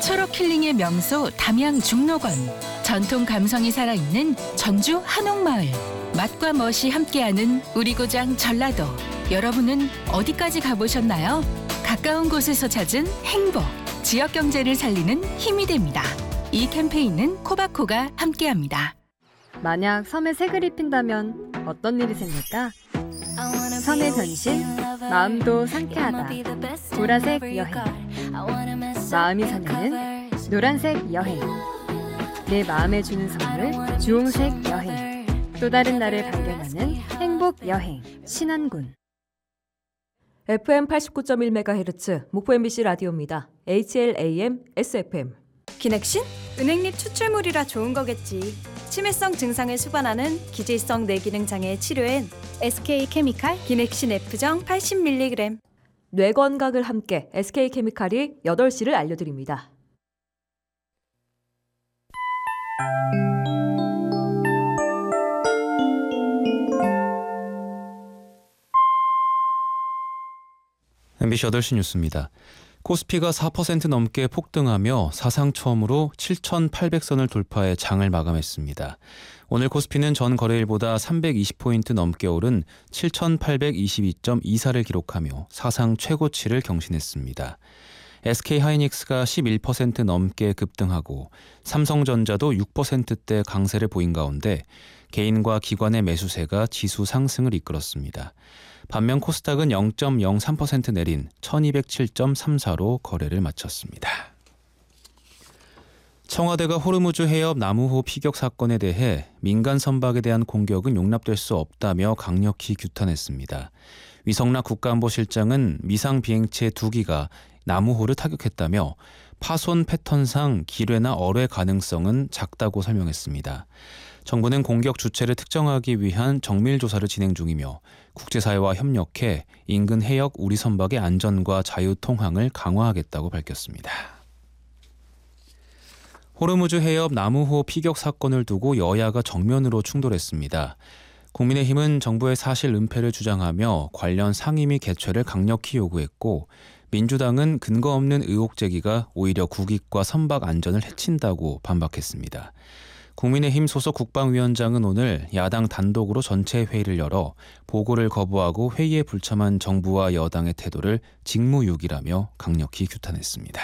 초록 힐링의 명소 담양 중록원, 전통 감성이 살아있는 전주 한옥마을, 맛과 멋이 함께하는 우리 고장 전라도. 여러분은 어디까지 가보셨나요? 가까운 곳에서 찾은 행복, 지역 경제를 살리는 힘이 됩니다. 이 캠페인은 코바코가 함께합니다. 만약 섬에 색을 입힌다면 어떤 일이 생길까? 섬의 변신, 마음도 상쾌하다. 보라색 여행. 마음이 설레는 노란색 여행. 내 마음에 주는 선물, 주홍색 여행. 또 다른 나를 발견하는 행복 여행. 신안군. FM 89.1MHz 목포 MBC 라디오입니다. HLAM SFM. 기넥신? 은행잎 추출물이라 좋은 거겠지. 치매성 증상을 수반하는 기질성 뇌기능 장애 치료엔 SK케미칼 기넥신 F정 80mg. 뇌 건강을 함께 SK케미칼이 8시를 알려드립니다. MBC 8시 뉴스입니다. 코스피가 4% 넘게 폭등하며 사상 처음으로 7,800선을 돌파해 장을 마감했습니다. 오늘 코스피는 전 거래일보다 320포인트 넘게 오른 7,822.24를 기록하며 사상 최고치를 경신했습니다. SK하이닉스가 11% 넘게 급등하고 삼성전자도 6%대 강세를 보인 가운데 개인과 기관의 매수세가 지수 상승을 이끌었습니다. 반면 코스닥은 0.03% 내린 1207.34로 거래를 마쳤습니다. 청와대가 호르무즈 해협 나무호 피격 사건에 대해 민간 선박에 대한 공격은 용납될 수 없다며 강력히 규탄했습니다. 위성락 국가안보실장은 미상 비행체 2기가 나무호를 타격했다며 파손 패턴상 기뢰나 어뢰 가능성은 작다고 설명했습니다. 정부는 공격 주체를 특정하기 위한 정밀 조사를 진행 중이며 국제사회와 협력해 인근 해역 우리 선박의 안전과 자유 통항을 강화하겠다고 밝혔습니다. 호르무즈 해협 나무호 피격 사건을 두고 여야가 정면으로 충돌했습니다. 국민의힘은 정부의 사실 은폐를 주장하며 관련 상임위 개최를 강력히 요구했고 민주당은 근거 없는 의혹 제기가 오히려 국익과 선박 안전을 해친다고 반박했습니다. 국민의힘 소속 국방위원장은 오늘 야당 단독으로 전체 회의를 열어 보고를 거부하고 회의에 불참한 정부와 여당의 태도를 직무유기라며 강력히 규탄했습니다.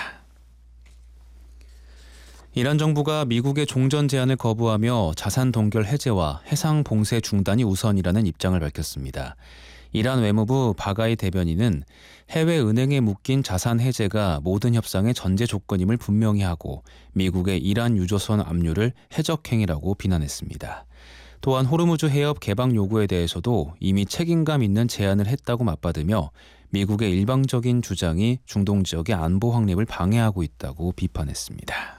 이란 정부가 미국의 종전 제안을 거부하며 자산 동결 해제와 해상 봉쇄 중단이 우선이라는 입장을 밝혔습니다. 이란 외무부 바가이 대변인은 해외 은행에 묶인 자산 해제가 모든 협상의 전제 조건임을 분명히 하고 미국의 이란 유조선 압류를 해적행위라고 비난했습니다. 또한 호르무즈 해협 개방 요구에 대해서도 이미 책임감 있는 제안을 했다고 맞받으며 미국의 일방적인 주장이 중동 지역의 안보 확립을 방해하고 있다고 비판했습니다.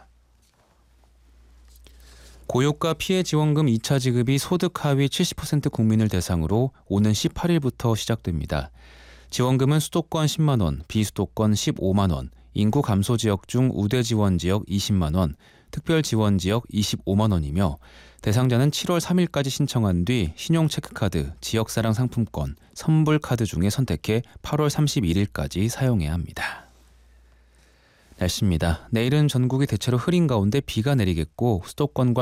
고유가 피해 지원금 2차 지급이 소득 하위 70% 국민을 대상으로 오는 18일부터 시작됩니다. 지원금은 수도권 10만 원, 비수도권 15만 원, 인구 감소 지역 중 우대 지원 지역 20만 원, 특별 지원 지역 25만 원이며 대상자는 7월 3일까지 신청한 뒤 신용체크카드, 지역사랑 상품권, 선불카드 중에 선택해 8월 31일까지 사용해야 합니다. 날씨입니다. 내일은 전국이 대체로 흐린 가운데 비가 내리겠고 수도권과